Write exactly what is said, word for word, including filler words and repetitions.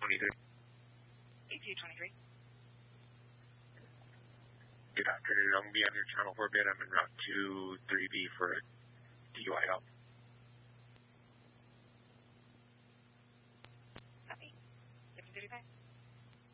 twenty-three. A T twenty-three. Good afternoon. I'm going to be on your channel for a bit. I'm en route to three B for a D U I help.